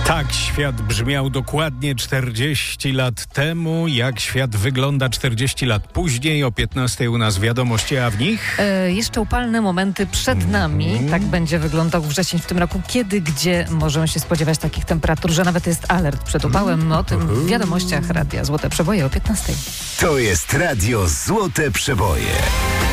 Tak świat brzmiał dokładnie 40 lat temu. Jak świat wygląda 40 lat później? O 15 u nas wiadomości, a w nich? Jeszcze upalne momenty przed nami. Tak będzie wyglądał wrzesień w tym roku. Kiedy, gdzie możemy się spodziewać takich temperatur, że nawet jest alert przed upałem. O tym w wiadomościach Radia Złote Przeboje o 15. To jest Radio Złote Przeboje.